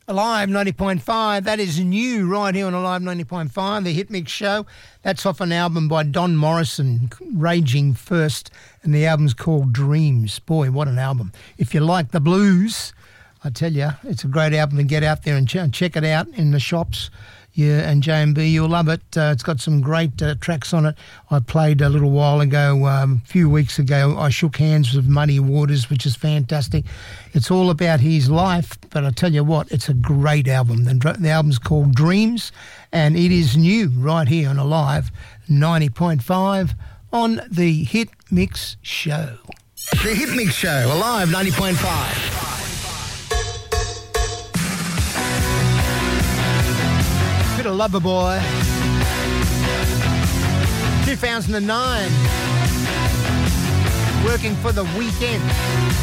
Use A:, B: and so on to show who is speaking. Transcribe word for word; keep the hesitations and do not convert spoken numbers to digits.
A: Alive ninety point five, that is new right here on Alive ninety point five, the Hit Mix Show. That's off an album by Don Morrison, Raging First, and the album's called Dreams. Boy, what an album. If you like the blues, I tell you, it's a great album to get out there and ch- check it out in the shops. Yeah, and J M B, you'll love it. Uh, it's got some great uh, tracks on it. I played a little while ago, um, a few weeks ago, I Shook Hands with Muddy Waters, which is fantastic. It's all about his life, but I tell you what, it's a great album. The, the album's called Dreams, and it is new right here on Alive ninety point five on the Hit Mix Show. The Hit Mix Show, Alive ninety point five. Bit of Loverboy. two thousand nine. Working for the Weekend.